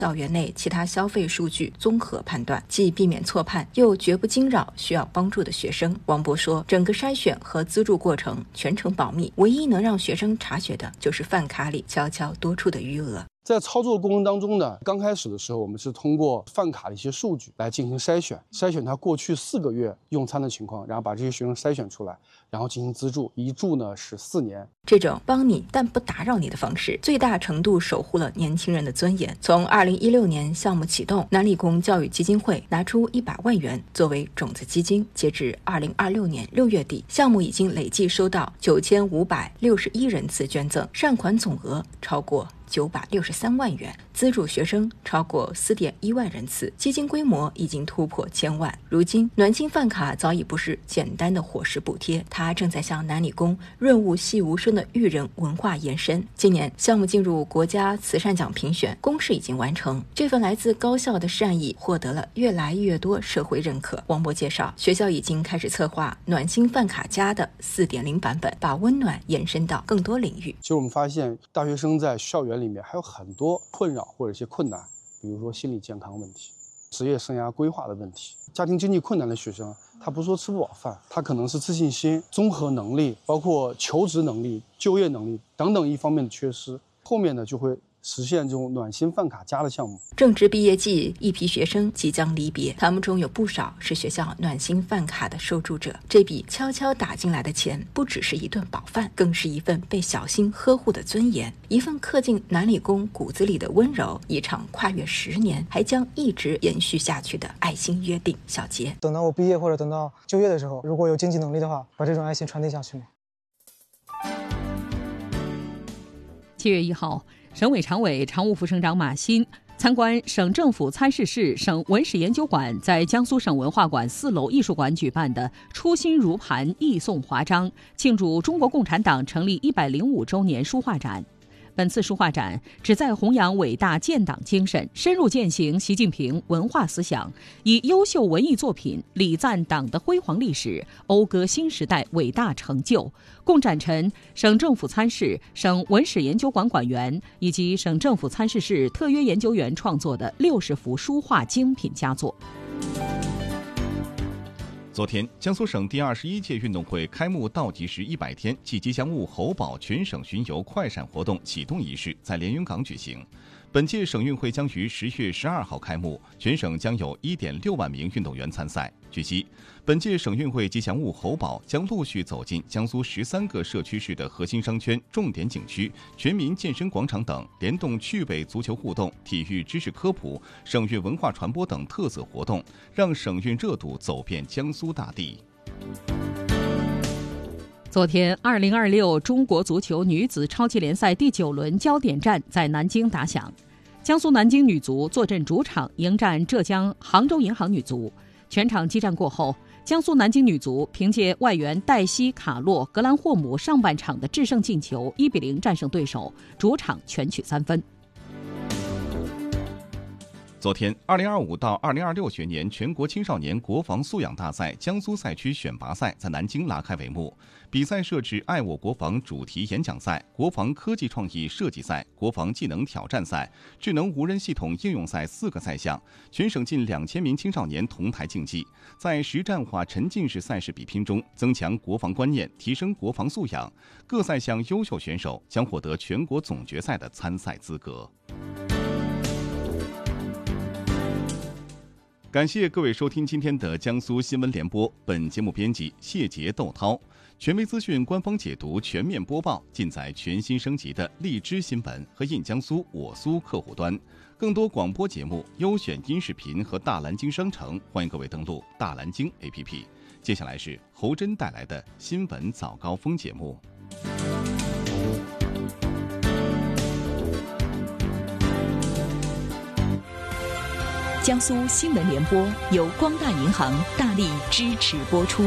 校园内其他消费数据综合判断，既避免错判，又绝不惊扰需要帮助的学生。王博说，整个筛选和资助过程全程保密，唯一能让学生察觉的就是饭卡里悄悄多出的余额。 在操作的过程当中呢，刚开始的时候我们是通过饭卡的一些数据来进行筛选他过去4个月用餐的情况，然后把这些学生筛选出来，然后进行资助，一住呢是4年。 这种帮你但不打扰你的方式，最大程度守护了年轻人的尊严。从2016年项目启动，南理工教育基金会拿出100万元作为种子基金，截至2026年6月底，项目已经累计收到9561人次捐赠，善款总额超过963万元，资助学生超过4.1万人次，基金规模已经突破1000万。如今，暖心饭卡早已不是简单的伙食补贴，它正在向南理工润物细无声的育人文化延伸。今年，项目进入国家慈善奖评选，公示已经完成。这份来自高校的善意获得了越来越多社会认可。王博介绍，学校已经开始策划暖心饭卡加的4.0版本，把温暖延伸到更多领域。 其实我们发现，大学生在校园里面还有很多困扰或者一些困难，比如说心理健康问题、职业生涯规划的问题。家庭经济困难的学生，他不是说吃不饱饭，他可能是自信心、综合能力，包括求职能力、就业能力等等一方面的缺失，后面呢就会实现这种暖心饭卡加的项目。 正值毕业季，一批学生即将离别，他们中有不少是学校暖心饭卡的受助者。这笔悄悄打进来的钱，不只是一顿饱饭，更是一份被小心呵护的尊严，一份刻进南理工骨子里的温柔，一场跨越10年还将一直延续下去的爱心约定。小杰， 等到我毕业或者等到就业的时候，如果有经济能力的话，把这种爱心传递下去嘛。 7月1号，省委常委、常务副省长马新参观省政府参事室省文史研究馆在江苏省文化馆4楼艺术馆举办的初心如磐艺颂华章庆祝中国共产党成立105周年书画展。本次书画展旨在弘扬伟大建党精神，深入践行习近平文化思想，以优秀文艺作品礼赞党的辉煌历史，讴歌新时代伟大成就，共展陈省政府参事、省文史研究馆馆员以及省政府参事室特约研究员创作的60幅书画精品佳作。 昨天，江苏省第21届运动会开幕倒计时100天暨吉祥物猴宝全省巡游快闪活动启动仪式在连云港举行。本届省运会将于10月12号开幕，全省将有1.6万名运动员参赛。据悉，本届省运会吉祥物猴宝将陆续走进江苏13个社区市的核心商圈、重点景区、全民健身广场等，联动趣味足球互动、体育知识科普、省运文化传播等特色活动，让省运热度走遍江苏大地。 昨天，2026中国足球女子超级联赛第9轮焦点战在南京打响，江苏南京女足坐镇主场迎战浙江杭州银行女足。全场激战过后，江苏南京女足凭借外援黛西、卡洛、格兰霍姆上半场的制胜进球，1-0战胜对手，主场全取3分。 昨天，2025到2026学年全国青少年国防素养大赛江苏赛区选拔赛在南京拉开帷幕。比赛设置爱我国防主题演讲赛、国防科技创意设计赛、国防技能挑战赛、智能无人系统应用赛4个赛项，全省近2000名青少年同台竞技，在实战化沉浸式赛事比拼中增强国防观念，提升国防素养。各赛项优秀选手将获得全国总决赛的参赛资格。感谢各位收听今天的江苏新闻联播，本节目编辑谢杰、窦涛，权威资讯官方解读全面播报尽在全新升级的荔枝新闻和印江苏我苏客户端。更多广播节目、优选音视频和大蓝鲸商城，欢迎各位登录大蓝鲸 APP。接下来是侯真带来的新闻早高峰节目。 江苏新闻联播由光大银行大力支持播出。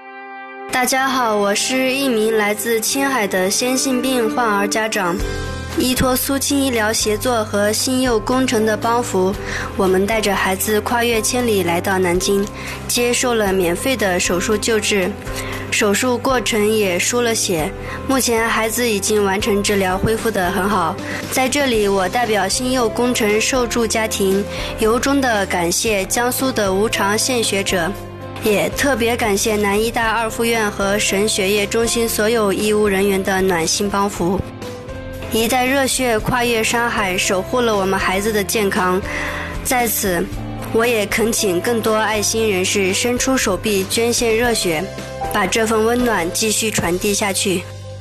大家好，我是一名来自青海的先性病患儿家长。 依托苏青医疗协作和新幼工程的帮扶，我们带着孩子跨越千里来到南京，接受了免费的手术救治。手术过程也输了血，目前孩子已经完成治疗，恢复得很好。在这里，我代表新幼工程受助家庭，由衷地感谢江苏的无偿献血者，也特别感谢南医大二附院和省血液中心所有医务人员的暖心帮扶。一袋热血跨越山海，守护了我们孩子的健康。在此，我也恳请更多爱心人士伸出手臂捐献热血，把这份温暖继续传递下去。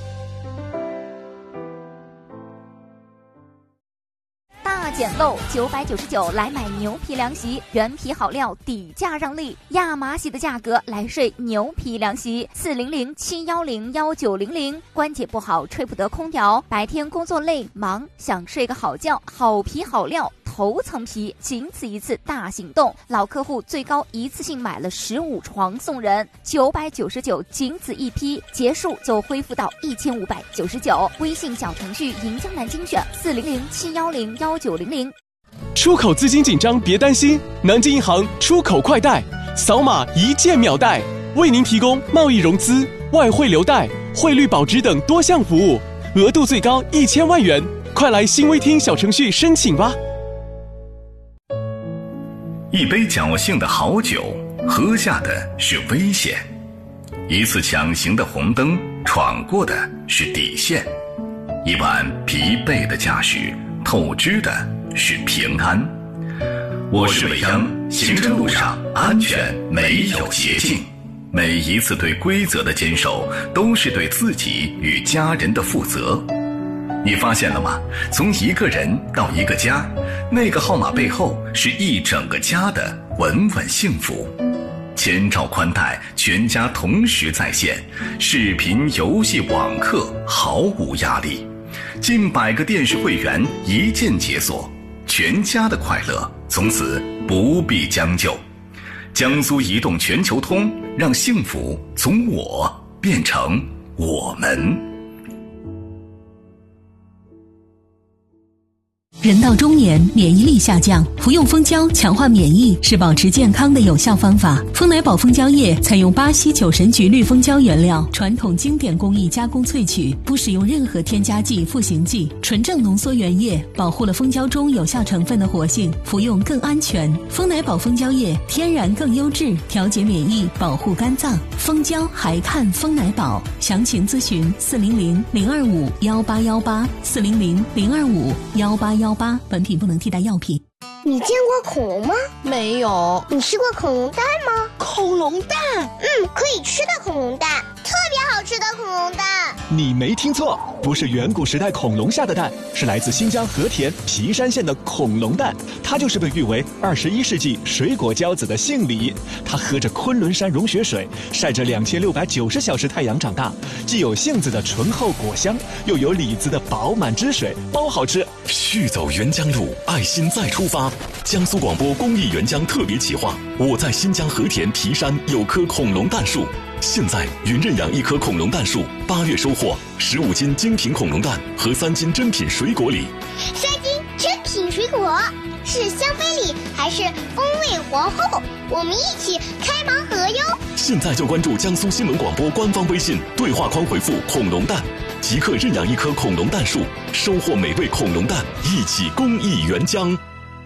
大捡漏999来买牛皮凉席，原皮好料，底价让利，亚麻席的价格来睡牛皮凉席，400-710-1900。关节不好，吹不得空调，白天工作累忙，想睡个好觉，好皮好料。头层皮，仅此一次大行动，老客户最高一次性买了15床送人，999仅此一批，结束就恢复到1599。微信小程序银江南精选400-710-1900。 出口资金紧张别担心，南京银行出口快贷，扫码一键秒贷，为您提供贸易融资、外汇留贷、汇率保值等多项服务，额度最高1000万元，快来新微听小程序申请吧。 一杯侥幸的好酒，喝下的是危险；一次抢行的红灯，闯过的是底线；一晚疲惫的驾驶，透支的是平安。我是伟央，行车路上安全没有捷径，每一次对规则的坚守，都是对自己与家人的负责。你发现了吗？从一个人到一个家，那个号码背后是一整个家的稳稳幸福。千兆宽带，全家同时在线，视频、游戏、网课毫无压力，近100个电视会员一键解锁，全家的快乐从此不必将就。江苏移动全球通，让幸福从我变成我们。 人到中年，免疫力下降，服用蜂胶强化免疫是保持健康的有效方法。蜂奶宝蜂胶液采用巴西酒神菊绿蜂胶原料，传统经典工艺加工萃取，不使用任何添加剂、赋形剂，纯正浓缩原液，保护了蜂胶中有效成分的活性，服用更安全。蜂奶宝蜂胶液天然更优质，调节免疫，保护肝脏。蜂胶还看蜂奶宝，详情咨询400-025-1818，400-025-1818。本品不能替代药品。 你见过恐龙吗？ 没有。 你吃过恐龙蛋吗？ 恐龙蛋？ 可以吃的恐龙蛋，特别好吃的恐龙蛋。 你没听错，不是远古时代恐龙下的蛋，是来自新疆和田皮山县的恐龙蛋。它就是被誉为21世纪水果骄子的杏李。它喝着昆仑山融雪水，晒着2690小时太阳长大，既有杏子的醇厚果香，又有李子的饱满汁水，包好吃。 续走沅江路，爱心再出发。江苏广播公益沅江特别企划，我在新疆和田皮山有棵恐龙蛋树。现在云认养一棵恐龙蛋树，8月收获15斤精品恐龙蛋和3斤珍品水果礼。 3斤珍品水果是香妃礼还是风味皇后？我们一起开盲盒哟！ 现在就关注江苏新闻广播官方微信，对话框回复恐龙蛋，即刻认养一棵恐龙蛋树，收获美味恐龙蛋，一起公益沅江。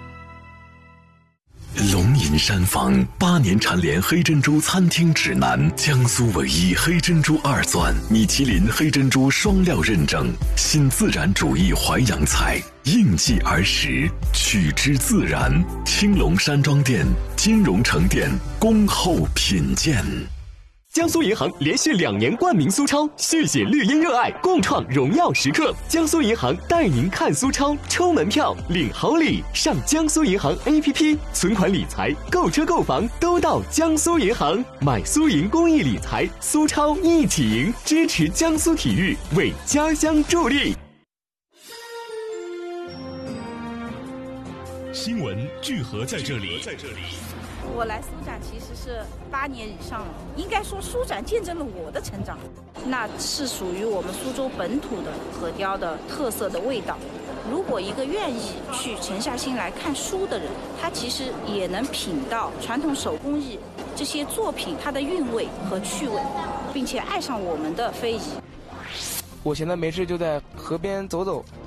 龙吟山房8年蝉联黑珍珠餐厅指南，江苏唯一黑珍珠2钻，米其林黑珍珠双料认证，新自然主义淮扬菜，应季而食，取之自然。青龙山庄店、金融城店恭候品鉴。 江苏银行连续2年冠名苏超，续写绿茵热爱，共创荣耀时刻。江苏银行带您看苏超，抽门票，领好礼。上江苏银行 APP， 存款理财、购车购房都到江苏银行。买苏银公益理财，苏超一起赢，支持江苏体育，为家乡助力。 新闻聚合在这里。 我来书展其实是8年以上了，应该说书展见证了我的成长，那是属于我们苏州本土的核雕的特色的味道。如果一个愿意去沉下心来看书的人，他其实也能品到传统手工艺这些作品它的韵味和趣味，并且爱上我们的非遗。 我闲的没事就在河边走走，